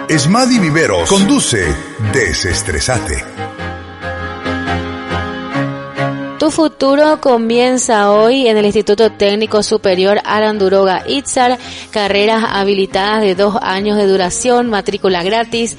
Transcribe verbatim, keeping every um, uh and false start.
Esmadi Viveros conduce Desestresate. Tu futuro comienza hoy en el Instituto Técnico Superior Aranduroga Itzar, carreras habilitadas de dos años de duración, matrícula gratis,